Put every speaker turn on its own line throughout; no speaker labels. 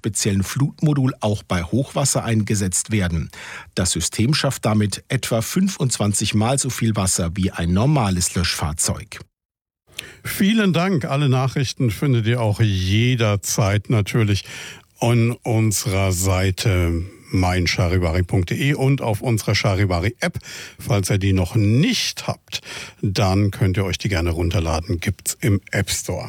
speziellen Flutmodul auch bei Hochwasser eingesetzt werden. Das System schafft damit etwa 25 Mal so viel Wasser wie ein normales Löschfahrzeug.
Vielen Dank. Alle Nachrichten findet ihr auch jederzeit natürlich an unserer Seite meincharivari.de und auf unserer Charivari-App. Falls ihr die noch nicht habt, dann könnt ihr euch die gerne runterladen. Gibt's im App Store.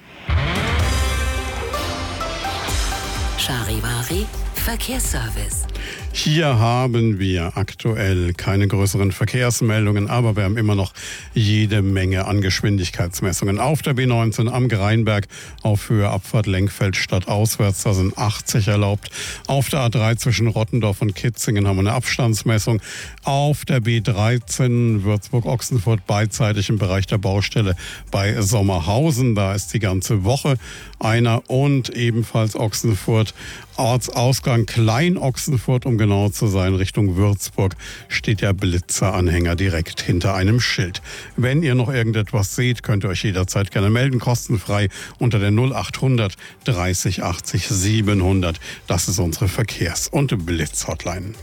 Charivari Verkehrsservice.
Hier haben wir aktuell keine größeren Verkehrsmeldungen, aber wir haben immer noch jede Menge an Geschwindigkeitsmessungen. Auf der B19 am Greinberg auf Höhe Abfahrt Lenkfeld stadtauswärts, da sind 80 erlaubt. Auf der A3 zwischen Rottendorf und Kitzingen haben wir eine Abstandsmessung. Auf der B13 Würzburg-Ochsenfurt beidseitig im Bereich der Baustelle bei Sommerhausen, da ist die ganze Woche einer, und ebenfalls Ochsenfurt, Ortsausgang Klein-Ochsenfurt, um genau zu sein, Richtung Würzburg, steht der Blitzeranhänger direkt hinter einem Schild. Wenn ihr noch irgendetwas seht, könnt ihr euch jederzeit gerne melden, kostenfrei unter der 0800 30 80 700. Das ist unsere Verkehrs- und Blitz-Hotline.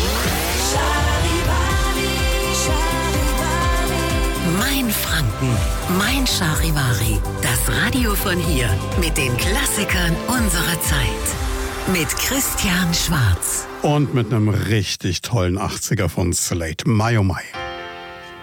Mein Franken, mein Charivari, das Radio von hier mit den Klassikern unserer Zeit. Mit Christian Schwarz.
Und mit einem richtig tollen 80er von Slate, My Oh My.